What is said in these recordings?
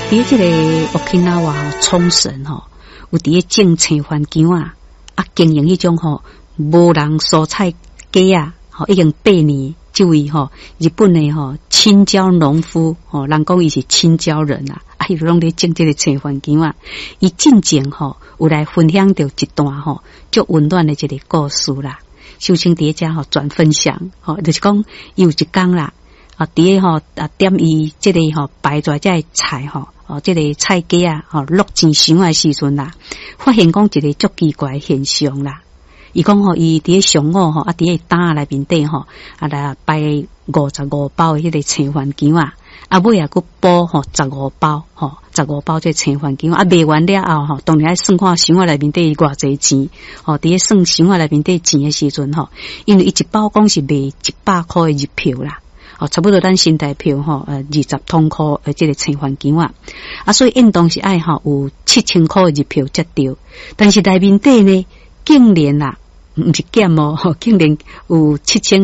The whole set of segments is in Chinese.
伫这个Okinawa冲绳吼，有伫个种青番姜啊，经营迄种吼无人蔬菜鸡啊，吼已经8年。这位吼日本的吼青椒农夫吼，人讲伊是青椒人啊，伊就拢咧种这个青番姜啊。伊进前吼有来分享到一段吼足温暖的一个故事啦。修清伫遮吼转分享吼，就是讲伊有一天啦，伫个吼点伊这个吼摆出来这个菜吼，这个菜鸡啊吼落钱箱的时阵啦，发现讲一个足奇怪的现象啦。伊讲吼，伊伫个上午吼，伫个担内面底吼，来摆55包的迄个青番姜啊，尾也佫补吼15包吼，15包这青番姜卖完了后吼，当然爱算看箱内面底偌济钱吼，伫个算箱内面底钱的时阵吼，因为伊一包讲是卖100块的日票啦。差不多咱新台票吼，20通块这个青番姜啊，所以应当是爱吼有7000块的日票才对，但是内面底呢，竟然啦。毋是减哦，竟然有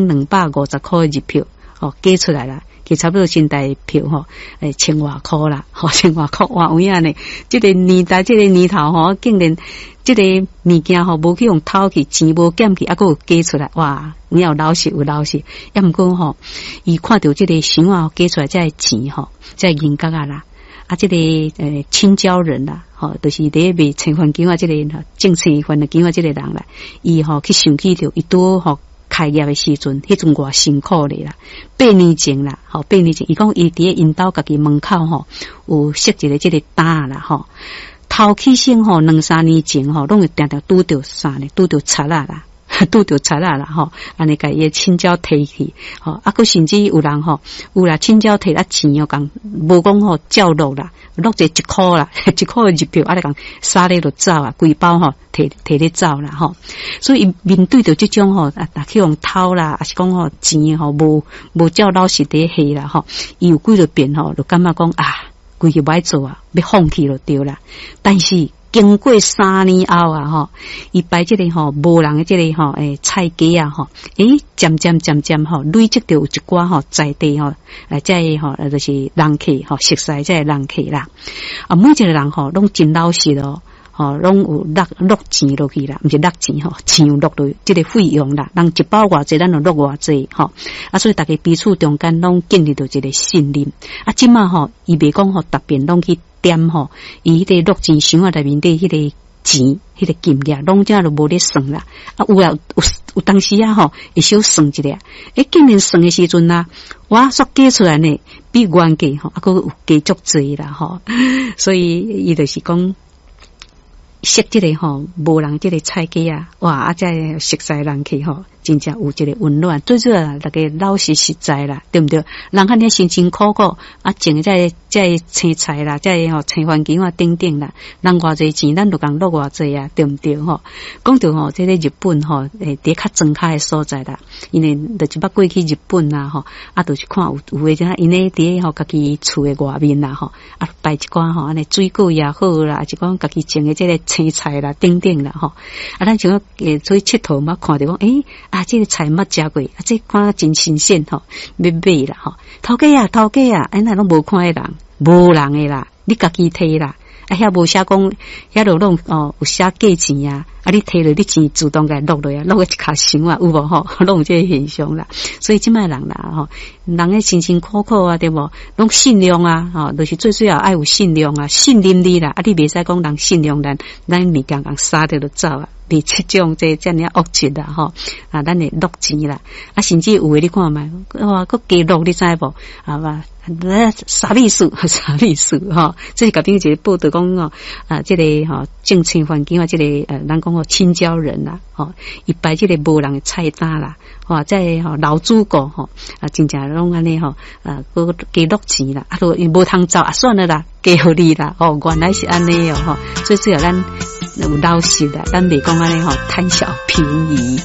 7250块的日票哦，加出来啦，其差不多新台票吼，1000多块啦，1000多块哇有影呢？这个年代，这个年头吼，竟然这个物件吼无去用偷去，钱无减去，还佫有加出来，哇！你有老实有老实，也毋过吼，伊看到这个箱啊加出来这个钱吼，这个银角啊啦。这个青椒人啦，就是伫卖青番姜啊，这个种青番姜啊，这个人啦，伊去想起着伊拄开业的时阵，迄阵偌辛苦咧啦，8年前啦，8年前，伊讲伊伫个因兜家己门口有设一个这个担啦，头起先2-3年前拢会定定拄着啥呢？拄着贼啦。拄着贼啦安尼甲伊青椒摕去，佫甚至有人有啦青椒摕钱讲无讲照落啦，落者1块啦，1块的日票，来讲撒咧就走啊，规包摕咧走啦所以面对着这种去用偷啦，还是讲钱无照老实地下啦伊有几多遍就感觉讲规个歹做啊，要放弃就对啦，但是。经过3年后啊，伊摆这个无人的这个菜鸡啊，渐渐累积到有一寡在地这就是人客熟悉这个人客啦。每一个人拢真老实哦，拢有落钱落去啦，毋是落钱钱落落这个费用啦，人一包偌济，咱就落偌济所以大家彼此中间拢建立到一个信任。即马伊袂讲特别拢去。点伊迄个落钱箱啊内面底迄个钱，迄个金额，拢遮都无咧算啦。有当时会小算一下，竟然算的时阵我所加出来呢，比原价佫有加足济啦所以伊就是讲。识这个无人这个菜鸡啊，哇！这熟悉人去真正有一个温暖。最主要大家老实实在啦，对不对？人看你辛辛苦苦种这青菜啦，这青番姜啊等等啦，人偌济钱，咱就讲落偌济啊，对不对讲到这个日本伫较庄脚的所在啦，因为就是捌过去日本啦就是看有诶，因咧伫家己厝的外面啦摆一寡安尼水果也好啦，一寡家己种的这个青菜啦等等啦咱像出去佚佗嘛，看到讲这个菜捌食过，这看真新鲜要买啦头家啊，那拢无看的人，无人的啦，你家己摕啦，遐无写讲，遐就拢有写价钱啊，你摕了你钱自动给落落啊，落个一卡箱啊，有无拢有这个现象啦。所以即摆人啦人诶辛辛苦苦啊，对无？拢信用啊就是最主要爱有信用啊，信任你啦，你袂使讲人信用咱物件人杀掉就走啊。比这种这样恶质啦咱会落钱啦甚至有诶你看卖佫加落你知无啥意思这是甲顶一个报道讲这个种青番姜这个咱讲青椒人啦伊摆这个无人的菜单啦这老主顾真正拢安尼佫加落钱啦都无通走算了啦加互你啦原来是安尼最主要咱有老实啦，咱袂讲安尼贪小便宜。